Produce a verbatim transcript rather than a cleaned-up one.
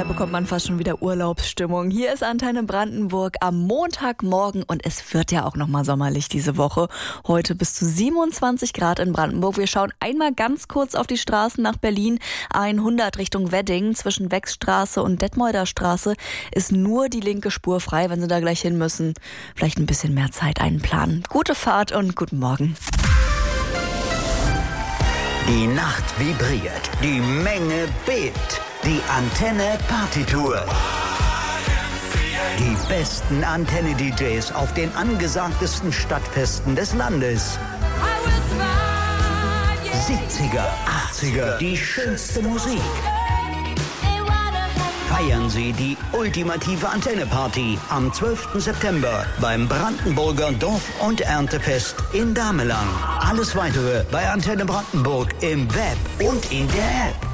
da bekommt man fast schon wieder Urlaubsstimmung. Hier ist Antenne Brandenburg am Montagmorgen und es wird ja auch nochmal sommerlich diese Woche. Heute bis zu siebenundzwanzig Grad in Brandenburg. Wir schauen einmal ganz kurz auf die Straßen nach Berlin. hundert Richtung Wedding zwischen Wechstraße und Detmolder Straße ist nur die linke Spur frei, wenn Sie da gleich hin müssen. Vielleicht ein bisschen mehr Zeit einplanen. Gute Fahrt und guten Morgen. Die Nacht vibriert, die Menge bebt, die Antenne Partytour. Die besten Antenne-D Js auf den angesagtesten Stadtfesten des Landes. siebziger, achtziger, die schönste Musik. Feiern Sie die ultimative Antenne-Party am zwölften September beim Brandenburger Dorf- und Erntefest in Damelang. Alles Weitere bei Antenne Brandenburg im Web und in der App.